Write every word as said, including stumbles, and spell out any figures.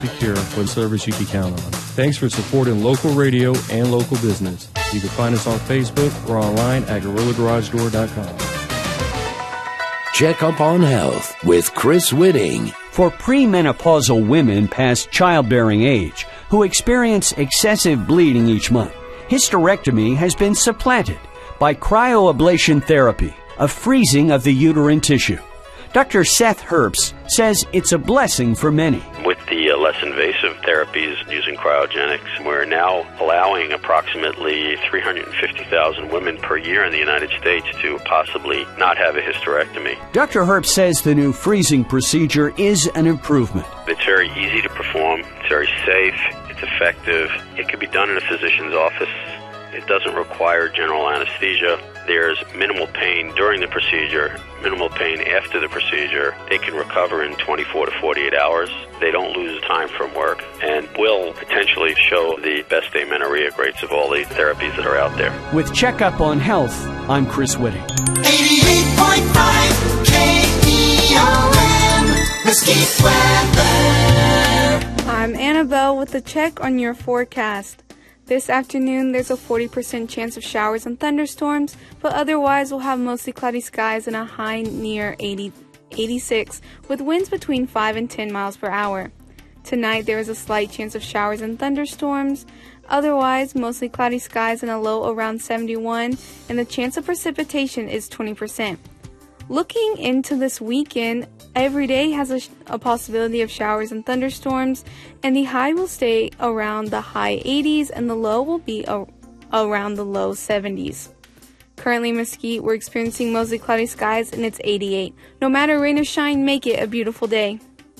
Secure with service you can count on. Thanks for supporting local radio and local business. You can find us on Facebook or online at gorilla garage door dot com. Check up on health with Chris Whitting. For premenopausal women past childbearing age who experience excessive bleeding each month, hysterectomy has been supplanted by cryoablation therapy, a freezing of the uterine tissue. Doctor Seth Herbst says it's a blessing for many. With the uh, less invasive therapies using cryogenics, we're now allowing approximately three hundred fifty thousand women per year in the United States to possibly not have a hysterectomy. Doctor Herbst says the new freezing procedure is an improvement. It's very easy to perform, it's very safe, it's effective. It can be done in a physician's office. It doesn't require general anesthesia. There's minimal pain during the procedure, minimal pain after the procedure. They can recover in twenty-four to forty-eight hours. They don't lose time from work and will potentially show the best amenorrheic rates of all the therapies that are out there. With Checkup on Health, I'm Chris Whitting. eighty-eight point five K E O M, Mesquite Weather. I'm Annabelle with a check on your forecast. This afternoon, there's a forty percent chance of showers and thunderstorms, but otherwise we'll have mostly cloudy skies and a high near eighty, eighty-six, with winds between five and ten miles per hour. Tonight, there is a slight chance of showers and thunderstorms. Otherwise, mostly cloudy skies and a low around seventy-one, and the chance of precipitation is twenty percent. Looking into this weekend, every day has a, a possibility of showers and thunderstorms, and the high will stay around the high eighties and the low will be a, around the low seventies. Currently in Mesquite, we're experiencing mostly cloudy skies and it's eighty-eight. No matter rain or shine, make it a beautiful day.